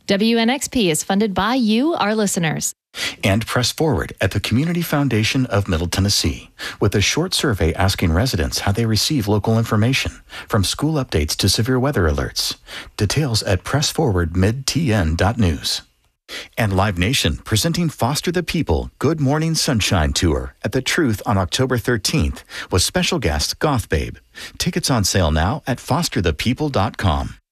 WNXP is funded by you, our listeners. And Press Forward at the Community Foundation of Middle Tennessee, with a short survey asking residents how they receive local information, from school updates to severe weather alerts. Details at pressforwardmidtn.news. And Live Nation presenting Foster the People Good Morning Sunshine Tour at The Truth on October 13th with special guest Goth Babe. Tickets on sale now at fosterthepeople.com.